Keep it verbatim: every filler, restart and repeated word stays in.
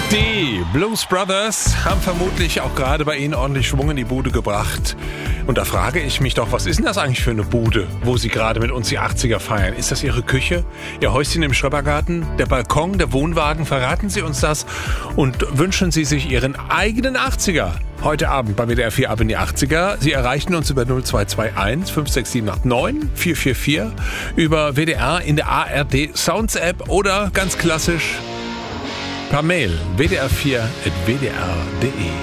Die Blues Brothers haben vermutlich auch gerade bei Ihnen ordentlich Schwung in die Bude gebracht. Und da frage ich mich doch, was ist denn das eigentlich für eine Bude, wo Sie gerade mit uns die achtziger feiern? Ist das Ihre Küche? Ihr Häuschen im Schrebergarten? Der Balkon? Der Wohnwagen? Verraten Sie uns das? Und wünschen Sie sich Ihren eigenen achtziger? Heute Abend bei W D R vier ab in die achtziger. Sie erreichen uns über null zwei zwei eins fünf sechs sieben acht neun vier vier vier, über W D R in der A R D Sounds App oder ganz klassisch per Mail w d r vier at w d r punkt d e.